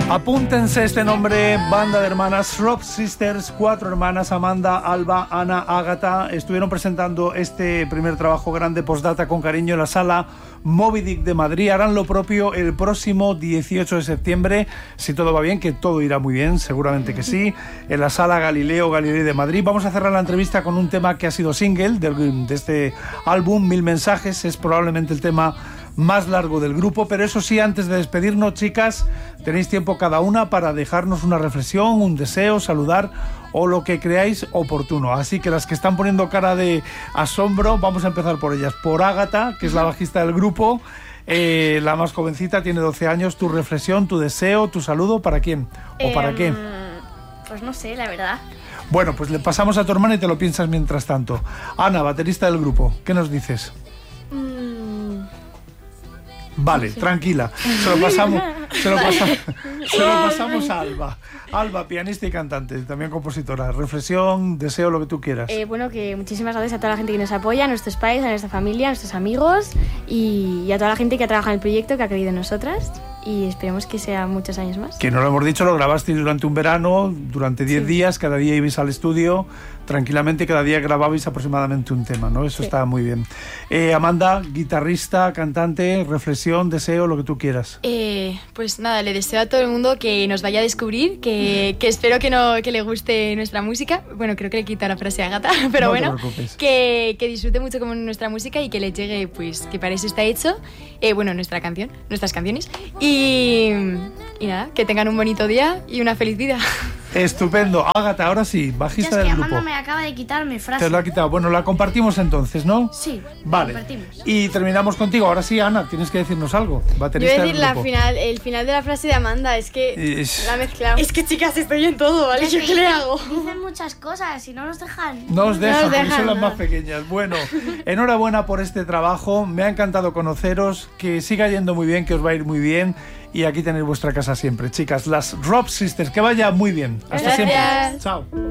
Apúntense este nombre, banda de hermanas Rob Sisters, 4 hermanas, Amanda, Alba, Ana, Ágata, estuvieron presentando este primer trabajo grande, Postdata con cariño, en la sala Moby Dick de Madrid. Harán lo propio el próximo 18 de septiembre, si todo va bien, que todo irá muy bien, seguramente que sí, en la sala Galileo Galilei de Madrid. Vamos a cerrar la entrevista con un tema que ha sido single de este álbum, 1000 mensajes, es probablemente el tema más largo del grupo, pero eso sí, antes de despedirnos, chicas, tenéis tiempo cada una para dejarnos una reflexión, un deseo, saludar o lo que creáis oportuno. Así que las que están poniendo cara de asombro, vamos a empezar por ellas. Por Ágata, que es la bajista del grupo, la más jovencita, tiene 12 años. Tu reflexión, tu deseo, tu saludo, ¿para quién? ¿O para qué? Pues no sé, la verdad. Bueno, pues le pasamos a tu hermana y te lo piensas mientras tanto. Ana, baterista del grupo, ¿qué nos dices? Vale, tranquila, se lo pasamos a Alba. Alba, pianista y cantante, también compositora. Reflexión, deseo, lo que tú quieras. Bueno, que muchísimas gracias a toda la gente que nos apoya, a nuestros padres, a nuestra familia, a nuestros amigos y a toda la gente que ha trabajado en el proyecto, que ha creído en nosotras, y esperemos que sea muchos años más. Que no lo hemos dicho, lo grabasteis durante un verano, durante 10 días, cada día ibais al estudio, tranquilamente, cada día grababais aproximadamente un tema, ¿no? Eso está muy bien. Amanda, guitarrista, cantante, reflexión, deseo, lo que tú quieras. Pues nada, le deseo a todo el mundo que nos vaya a descubrir, que espero que le guste nuestra música. Bueno, creo que le quita la frase a Gata, pero no bueno, que disfrute mucho con nuestra música y que le llegue, pues, que para eso está hecho, bueno, nuestras canciones. Y nada, que tengan un bonito día y una feliz vida. Estupendo. Ágata, ahora sí, bajista del grupo. Amanda me acaba de quitar mi frase. Te lo ha quitado. Bueno, la compartimos entonces, ¿no? Sí, vale. compartimos. Y terminamos contigo. Ahora sí, Ana, tienes que decirnos algo. Baterista Yo voy a decir del grupo. el final de la frase de Amanda, es que la he mezclado. Es que, chicas, estoy en todo, ¿vale? ¿Yo qué le hago? Dicen muchas cosas y no nos dejan. No os dejan, porque dejan son las nada. más pequeñas. Bueno, enhorabuena por este trabajo. Me ha encantado conoceros. Que siga yendo muy bien, que os va a ir muy bien. Y aquí tenéis vuestra casa siempre, chicas. Las Rob Sisters, que vaya muy bien. Hasta Gracias. siempre. Chao.